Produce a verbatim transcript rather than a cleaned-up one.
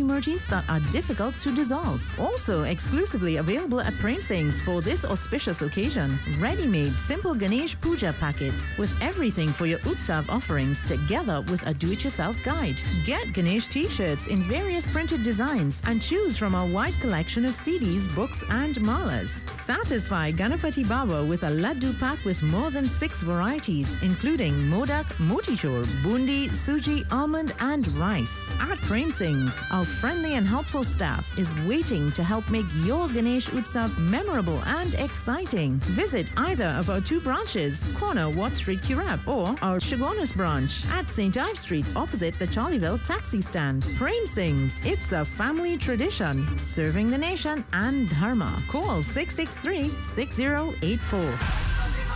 multi-murtis that are difficult to dissolve. Also exclusively available at Prem Singh's for this auspicious occasion. Ready-made simple Ganesh Puja packets with everything for your Utsav offerings together with a do-it-yourself guide. Get Ganesh t-shirts in various printed designs and choose from our wide collection of C Ds, books and malas. Satisfy Ganapati Baba with a laddu pack with more than six varieties, including modak, motishor, bundi, suji, almond and rice. At Prem Singh's, our friendly and helpful staff is waiting to help make your Ganesh Utsav memorable and exciting. Visit either of our two branches, corner Watt Street, Kirab, or our Chagonas branch at Saint Ives Street opposite the Charleville taxi stand. Prem Singh's, it's a family tradition, serving the nation and Dharma. Call six six three, six zero eight four.